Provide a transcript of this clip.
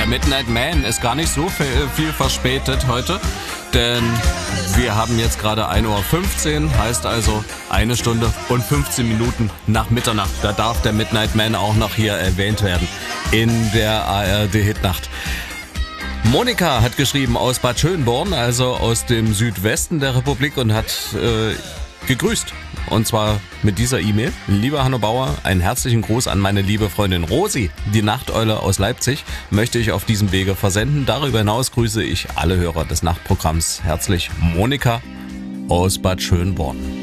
Der Midnight Man ist gar nicht so viel verspätet heute, denn wir haben jetzt gerade 1:15 Uhr, heißt also 1 Stunde und 15 Minuten nach Mitternacht. Da darf der Midnight Man auch noch hier erwähnt werden in der ARD-Hitnacht. Monika hat geschrieben aus Bad Schönborn, also aus dem Südwesten der Republik, und hat gegrüßt. Und zwar mit dieser E-Mail: Lieber Hanno Bauer, einen herzlichen Gruß an meine liebe Freundin Rosi, die Nachteule aus Leipzig, möchte ich auf diesem Wege versenden. Darüber hinaus grüße ich alle Hörer des Nachtprogramms. Herzlich, Monika aus Bad Schönborn.